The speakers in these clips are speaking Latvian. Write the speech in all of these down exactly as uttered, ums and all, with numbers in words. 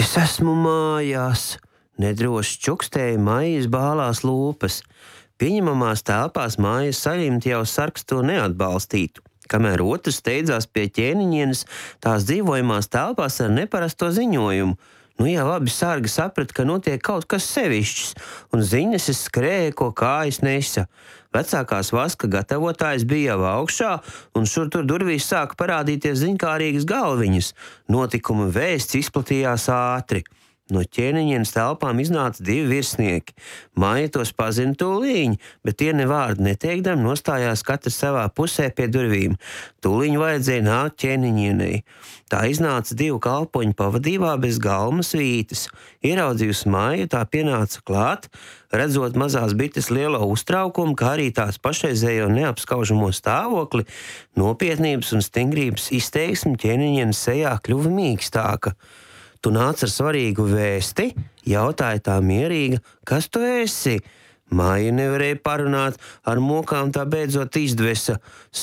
Es esmu mājās, nedroši čukstēja Maijas bālās lūpas. Pieņemamās telpās Maijas saļimti jau sargs to neatbalstītu, kamēr otrs steidzās pie ķēniņienes tās dzīvojamās telpās ar neparasto ziņojumu. Nu jau abi sargi saprata, ka notiek kaut kas sevišķs, un ziņas skrēja, ko kājas nesa. Vecākās vaska gatavotājs bija jau augšā, un šur tur durvīs sāka parādīties ziņkārīgas galviņas. Notikuma vēsts izplatījās ātri. No ķēniņienes telpām iznāca divi virsnieki. Maija tos pazina tūliņ, bet tie ne vārdu neteikdam nostājās katrs savā pusē pie durvīm. Tūliņ vajadzēja nākt ķēniņienei. Tā iznāca divu kalpoņu pavadībā bez galmas vītes. Ieraudzījusi Maiju, tā pienāca klāt, redzot mazās bites lielo uztraukumu, kā arī tās pašreizējo neapskaužamo stāvokli, nopietnības un stingrības izteiksme ķēniņienes sejā kļuva mīkstāka. Tu nāc ar svarīgu vēsti, jautāja tā mierīga, kas tu esi? Maija nevarēja parunāt, ar mokām tā beidzot izdvesa.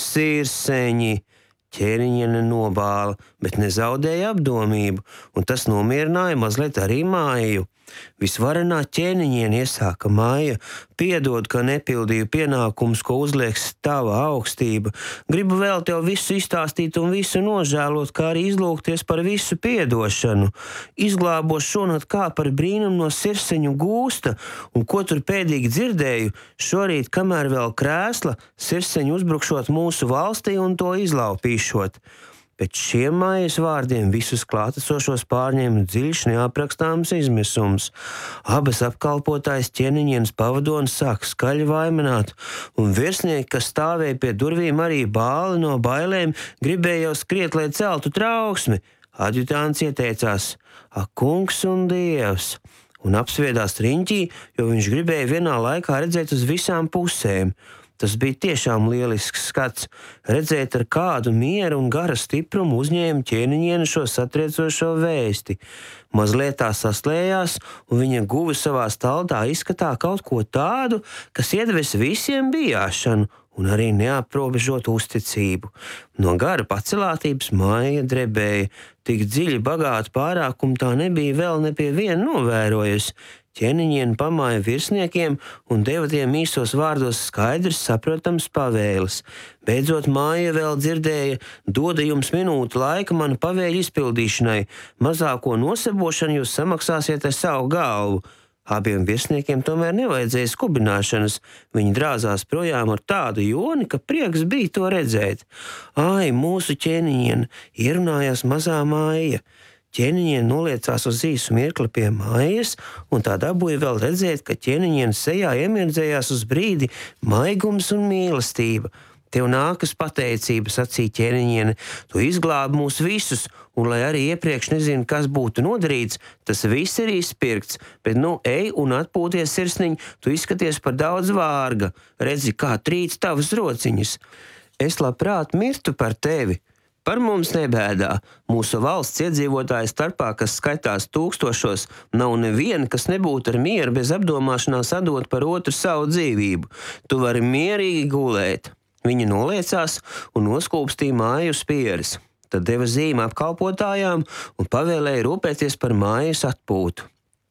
Sirseņi! Ķēniņiene nobāla, bet nezaudēja apdomību, un tas nomierināja mazliet arī Maiju. Visvarenā ķēniņiene, iesāka Maija, piedod, ka nepildīju pienākumus, ko uzlieks tava augstība. Gribu vēl tev visu izstāstīt un visu nožēlot, kā arī izlūgties par visu piedošanu. Izglābos šonakt kā par brīnumu no sirseņu gūsta, un ko tur pēdīgi dzirdēju, šorīt, kamēr vēl krēsla, sirseņu uzbrukšot mūsu valstī un to izlaupīšot. Pēc šiem Maijas vārdiem visus klātesošos pārņēma dziļš neaprakstāms izmisums. Abas apkalpotājas ķēniņienes pavadonis sāka skaļi vaimanāt, un virsnieki, kas stāvēja pie durvīm, arī bāli no bailēm, gribēja jau skriet, lai celtu trauksmi. Adjutāns ieteicās: ak, kungs un dievs! Un apsviedās riņķī, jo viņš gribēja vienā laikā redzēt uz visām pusēm. Tas bija tiešām lielisks skats, redzēt, ar kādu mieru un gara stiprumu uzņēma ķēniņiene šo satriecošo vēsti. Mazliet tā saslējās, un viņa guva savā staldā izskatā kaut ko tādu, kas iedves visiem bijāšanu un arī neaprobežotu uzticību. No gara pacelātības Maija drebēja, tik dziļi bagātu pārākumu tā nebija vēl ne pie viena novērojusi. Ķēniņiene pamāja virsniekiem un deva tiem īsos vārdos skaidrs, saprotams pavēles. Beidzot Maija vēl dzirdēja: doda jums minūti laika manu pavēļu izpildīšanai, mazāko nosebošanu jūs samaksāsiet ar savu galvu. Abiem virsniekiem tomēr nevajadzēja skubināšanas, viņi drāzās projām ar tādu joni, ka prieks bija to redzēt. Ai, mūsu ķēniņiene, ierunājās mazā Maija. Ķēniņiene noliecās uz īsu mirkli pie Maijas, un tā dabūja vēl redzēt, ka ķēniņienes sejā iemirdzējās uz brīdi maigums un mīlestība. Tev nākas pateicība, sacīja ķēniņiene, tu izglābi mūs visus, un lai arī iepriekš nezinu, kas būtu nodarīts, tas viss ir izpirkts, bet nu ej un atpūties, sirsniņ, tu izskaties par daudz vārga, redzi, kā trīc tavas rociņas. Es labprāt mirtu par tevi. Par mums nebēdā. Mūsu valsts iedzīvotāju starpā, kas skaitās tūkstošos, nav neviena, kas nebūtu ar mieru bez apdomāšanās atdot par otru savu dzīvību. Tu vari mierīgi gulēt. Viņa noliecās un noskūpstīja Maiju uz pieres. Tad deva zīmi apkalpotājām un pavēlēja rūpēties par Maijas atpūtu.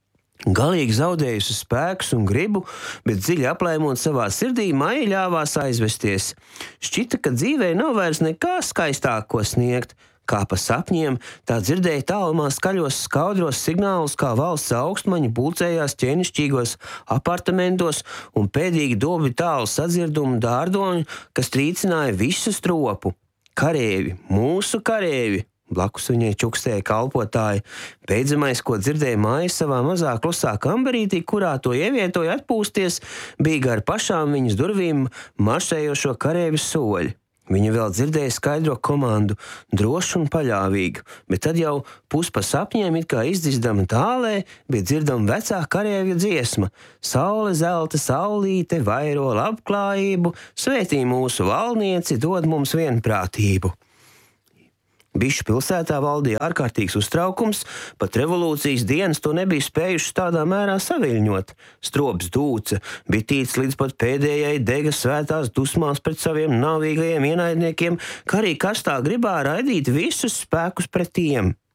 Galīgi zaudējusi spēkus un gribu, bet dziļi aplēmot savā sirdī, Maija ļāvās aizvesties. Šķita, ka dzīvē nav vairs nekā skaistāko sniegt. Kā pa sapņiem, tā dzirdēja tālumā skaļos skaudros signālus, kā valsts augstmaņi pulcējās ķēnišķīgos apartamentos un pēdīgi dobi tālu sadzirdumu dārdoņu, kas trīcināja visu stropu. Karēvi, mūsu karēvi! Blakus viņai čukstēja kalpotāji. Beidzamais, ko dzirdēja Maija savā mazā klusā kambarītī, kurā to ievietoja atpūsties, bija gar pašām viņas durvīm maršējošo karēvis soļi. Viņa vēl dzirdēja skaidro komandu, drošu un paļāvīgu, bet tad jau pus pa sapņiem, it kā izdzizdama tālē, bija dzirdama vecā karēvja dziesma: saule zelta saulīte vairo labklājību, svētī mūsu valnieci, dod mums vienprātību. Bišu pilsētā valdīja ārkārtīgs uztraukums, pat revolūcijas dienas to nebija spējušas tādā mērā saviļņot. Strops dūca, bitīts līdz pat pēdējai dega svētās dusmās pret saviem nāvīgajiem ienaidniekiem, kā arī karstā gribā raidīt visus spēkus pret tiem.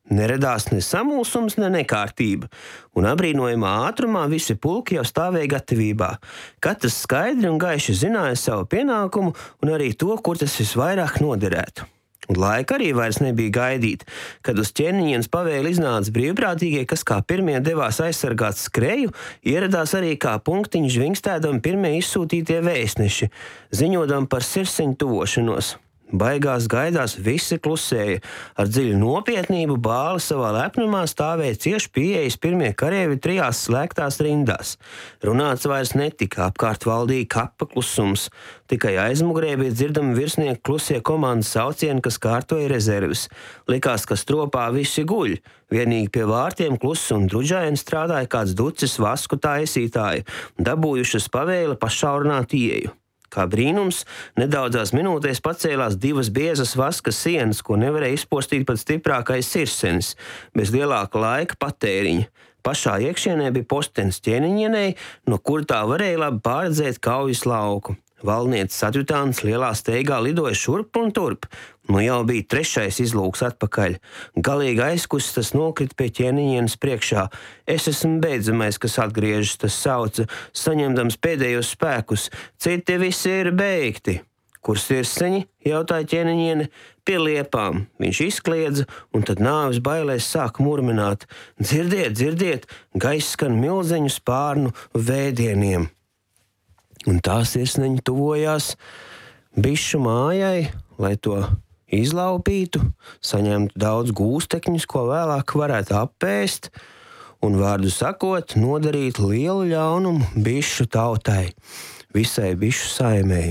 Neradās ne samulsums, ne nekārtība, un abrīnojamā ātrumā visi pulki jau stāvēja gatavībā. Katrs skaidri un gaiši zināja savu pienākumu un arī to, kur tas visvairāk noderētu. Un laika arī vairs nebija gaidīt, kad uz ķēniņienes pavēli iznāca brīvprātīgie, kas kā pirmie devās aizsargāt skreju, ieradās arī kā punktiņu žvingstēdami pirmie izsūtītie vēstneši, ziņodam par sirseņu tuvošanos. Baigās gaidās visi klusēja, ar dziļu nopietnību Bāli savā lepnumā stāvēja cieši pieejas pirmie karievi trijās slēgtās rindās. Runāts vairs netika, apkārt valdīja kapa klusums, tikai aizmugurē bija dzirdami virsnieku klusie komandas saucieni, kas kārtoja rezerves. Likās, ka stropā visi guļ, vienīgi pie vārtiem kluss un druģaini strādāja kāds ducis vasku taisītāji, dabūjušas pavēli pašaurināt ieeju. Kā brīnums, nedaudzās minūtēs pacēlās divas biezas vaska sienas, ko nevarēja izpostīt pat stiprākais sirsenis, bez lielāka laika patēriņa. Pašā iekšienē bija postenis ķēniņienei, no kur tā varēja labi pārredzēt kaujas lauku. Valdnieces adjutāns lielā steigā lidoja šurp un turp. Nu jau bija trešais izlūks atpakaļ. Galīgi aizkusis tas nokrita pie ķēniņienes priekšā. Es esmu beidzamais, kas atgriežas, tas sauca, saņemdams pēdējos spēkus. Citi visi ir beigti. Kur sirseņi? Jautāja ķēniņiene. Pie liepām. Viņš izkliedza, un tad nāves bailēs sāka murmināt. Dzirdiet, dzirdiet, gaiss skan milzeņu spārnu vēdieniem. Un tā sirsniņa tuvojās bišu mājai, lai to izlaupītu, saņemtu daudz gūstekņus, ko vēlāk varētu apēst, un, vārdu sakot, nodarīt lielu ļaunumu bišu tautai, visai bišu saimei.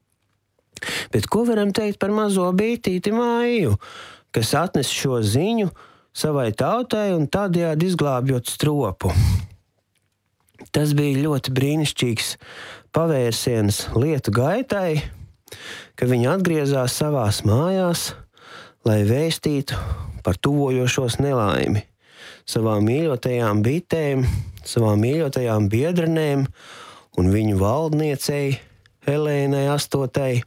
Bet ko varam teikt par mazo bītīti Maiju, kas atnes šo ziņu savai tautai un tādējādi izglābjot stropu? Tas bija ļoti brīnišķīgs pavērsiens lietu gaitai, ka viņi atgriezās savās mājās, lai vēstītu par tuvojošos nelaimi savām mīļotajām bitēm, savām mīļotajām biedrenēm un viņu valdniecei Helēnai astotai.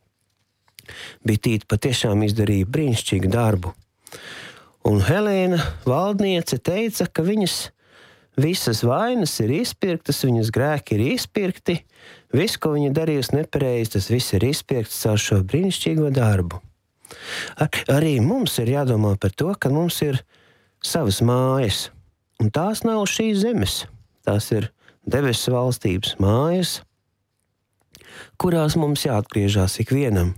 Bitīte patiešām izdarīja brīnišķīgu darbu. Un Helēna valdniece teica, ka viņas visas vainas ir izpirktas, viņas grēki ir izpirkti, viss, ko viņa darījusi nepareizi, tas viss ir izpirkts caur šo brīnišķīgo darbu. Ar, arī mums ir jādomā par to, ka mums ir savas mājas, un tās nav šīs zemes, tās ir debesu valstības mājas, kurās mums jāatgriežās ikvienam.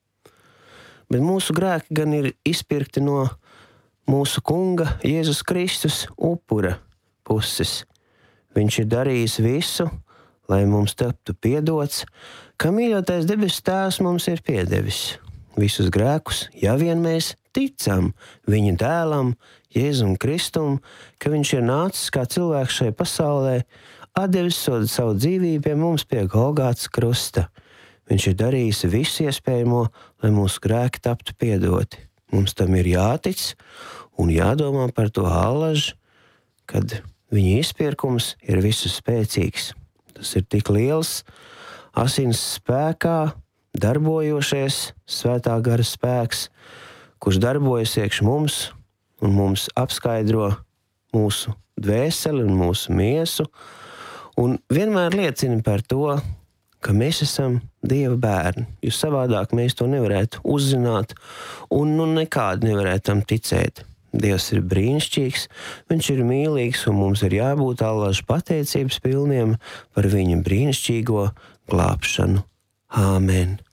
Bet mūsu grēki gan ir izpirkti no mūsu kunga Jēzus Kristus upura puses. Viņš ir darījis visu, lai mums taptu piedots, ka mīļotais debesu Tēvs mums ir piedevis visus grēkus, ja vien mēs ticam viņa dēlam, Jēzum Kristum, ka viņš ir nācis kā cilvēks šai pasaulē, atdevis savu dzīvību pie mums pie Golgātas krusta. Viņš ir darījis visu iespējamo, lai mūsu grēki taptu piedoti. Mums tam ir jātic un jādomā par to allaž, kad viņa izpirkums ir visu spēcīgs. Tas ir tik liels, asins spēkā darbojošies svētā gara spēks, kurš darbojas iekš mums un mums apskaidro mūsu dvēseli un mūsu miesu un vienmēr liecina par to, ka mēs esam Dieva bērni, jo savādāk mēs to nevarētu uzzināt un nu nekādi nevarētu tam ticēt. Dievs ir brīnišķīgs, viņš ir mīlīgs un mums ir jābūt allaž pateicības pilniem par viņa brīnišķīgo glābšanu. Āmen!